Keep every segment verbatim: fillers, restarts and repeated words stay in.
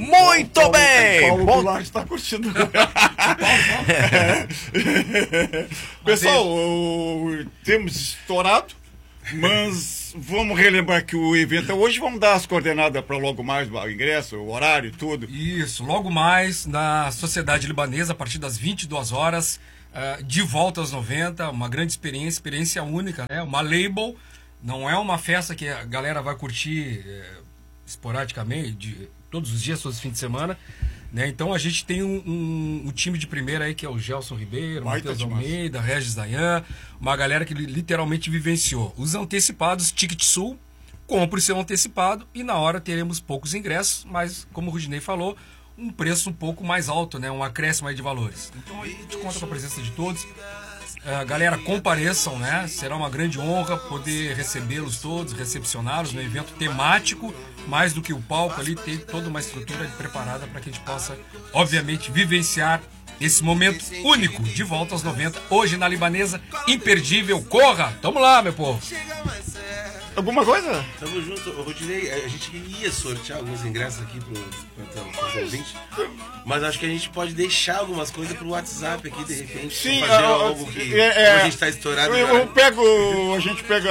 Muito Paulo, bem! Paulo Bom... Goulart está curtindo. Pessoal, o... temos estourado, mas vamos relembrar que o evento é hoje. Vamos dar as coordenadas para logo mais, o ingresso, o horário, tudo. Isso, logo mais na Sociedade Libanesa, a partir das vinte e duas horas, uh, de volta aos noventa, uma grande experiência, experiência única, né? Uma label, não é uma festa que a galera vai curtir eh, esporadicamente, de, todos os dias, todos os fins de semana, né? Então a gente tem um, um, um time de primeira aí, que é o Gelson Ribeiro, Matheus Almeida, Regis Dayan, uma galera que literalmente vivenciou. Os antecipados, Ticket Sul, compre o seu antecipado e na hora teremos poucos ingressos, mas como o Rudinei falou, um preço um pouco mais alto, né? Um acréscimo aí de valores. Então aí a gente conta com a presença de todos. Uh, galera, compareçam, né? Será uma grande honra poder recebê-los todos, recepcioná-los no evento temático, mais do que o palco ali, tem toda uma estrutura preparada para que a gente possa, obviamente, vivenciar esse momento único de volta aos noventa, hoje na Libanesa, imperdível. Corra! Tamo lá, meu povo! Alguma coisa? Tamo junto, Rodinei. A gente ia sortear alguns ingressos aqui pro, pro, pro, pro ouvinte, mas acho que a gente pode deixar algumas coisas pro WhatsApp aqui, de repente. Sim, fazer uh, algo que é, é, a gente tá estourado. Eu, eu pego, a gente pega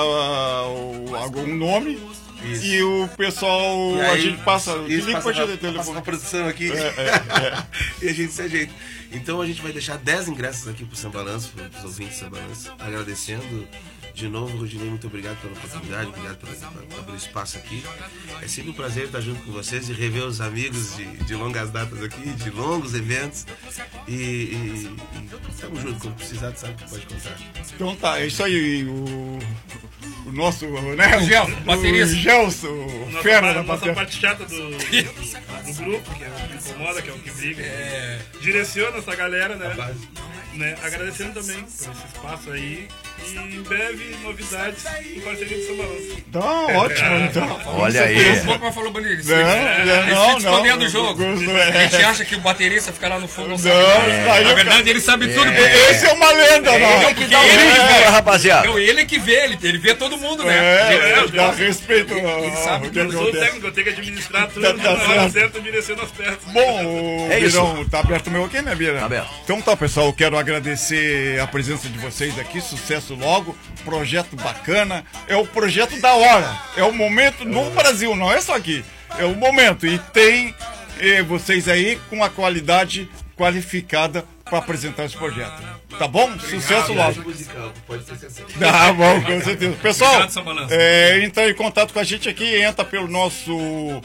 uh, algum nome. Isso. E o pessoal, aí, a gente passa, isso, liga passa, pra, passa pra produção aqui, é, é, é. E a gente se ajeita. Então a gente vai deixar dez ingressos aqui pro Sem Balanço, pros ouvintes do Sem Balanço, agradecendo de novo, Rodinei, muito obrigado pela oportunidade, obrigado pelo, pelo espaço aqui. É sempre um prazer estar junto com vocês e rever os amigos de, de longas datas aqui, de longos eventos. E, e, e estamos juntos, quando precisar, tu sabe que pode contar. Então tá, é isso aí. O, o nosso, né? O Gelson, baterista. O Gelson, o fera da nossa bateria. parte chata do, do grupo, que é o que incomoda, que é o que briga. É, direciona essa galera, né? né? Agradecendo também por esse espaço aí. E em breve, novidades em parceria com o São Balanço. Então, ótimo, É. então. Olha aí. Um pouco mais falou bonito. Não, não, Eles ficam escondendo não, o jogo. não, é. A gente acha que o baterista fica lá no fundo. Não, Não, sabe. é. Na verdade, ele sabe tudo. É. Esse é uma lenda, É, não. ele Que dá um brilho, rapaziada. Não, ele é que vê, ele, ele vê todo mundo, né? É, Ele- dá respeito. ele sabe ao que Eu sou o acontece. técnico, eu tenho que administrar tudo Tá- na tá hora certo. certa, direcionando as peças. Bom, o É isso. Birão, tá aberto o meu aqui, né, Bira? Tá aberto. Então tá, pessoal, eu quero agradecer a presença de vocês aqui, sucesso logo, projeto bacana, é o projeto da hora, é o momento no Brasil, não é só aqui, é o momento, e tem eh, vocês aí com a qualidade qualificada para apresentar esse projeto, tá bom? Sucesso logo. Musical, pode ter certeza. Tá bom, com certeza. Pessoal, Obrigado, São Balanço. é, entra em contato com a gente aqui, entra pelo nosso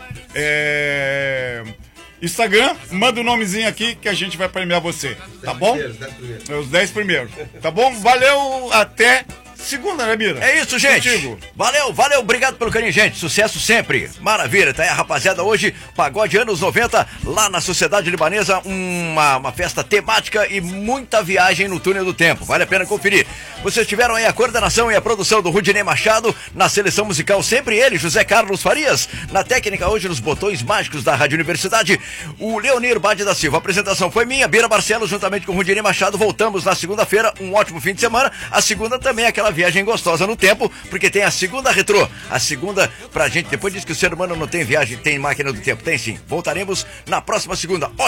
é, Instagram, manda o um nomezinho aqui que a gente vai premiar você, tá bom? Primeiros, dez primeiros. É os dez primeiros, tá bom? Valeu, até segunda, né, Bira? É isso, gente. Contigo. Valeu, valeu, obrigado pelo carinho, gente. Sucesso sempre. Maravilha, tá aí a rapaziada hoje, pagode anos noventa, lá na Sociedade Libanesa, uma, uma festa temática e muita viagem no túnel do tempo. Vale a pena conferir. Vocês tiveram aí a coordenação e a produção do Rudinei Machado, na seleção musical sempre ele, José Carlos Farias, na técnica hoje nos botões mágicos da Rádio Universidade, o Leonir Bade da Silva. A apresentação foi minha, Bira Barcelos, juntamente com o Rudinei Machado. Voltamos na segunda-feira, um ótimo fim de semana. A segunda também é aquela viagem gostosa no tempo, porque tem a segunda retrô. A segunda pra gente, depois diz que o ser humano não tem viagem, tem máquina do tempo. Tem sim. Voltaremos na próxima segunda.